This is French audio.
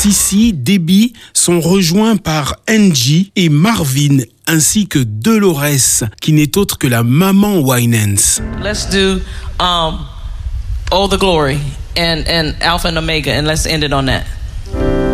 Sissi, Debbie sont rejoints par Angie et Marvin, ainsi que Dolores, qui n'est autre que la maman Winans. Let's do All the Glory and Alpha and Omega, and let's end it on that.